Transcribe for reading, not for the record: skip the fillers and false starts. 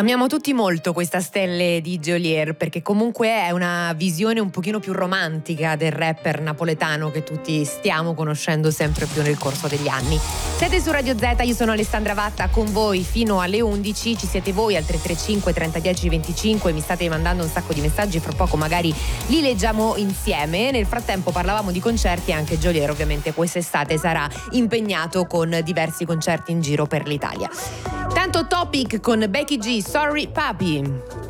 Amiamo tutti molto questa stelle di Geolier, perché comunque è una visione un pochino più romantica del rapper napoletano che tutti stiamo conoscendo sempre più nel corso degli anni. Siete su Radio Z, io sono Alessandra Vatta con voi fino alle 11, ci siete voi al 335 3010 25, mi state mandando un sacco di messaggi, fra poco magari li leggiamo insieme. Nel frattempo parlavamo di concerti e anche Geolier ovviamente quest'estate sarà impegnato con diversi concerti in giro per l'Italia. Tanto Topic con Becky G, Sorry Papi.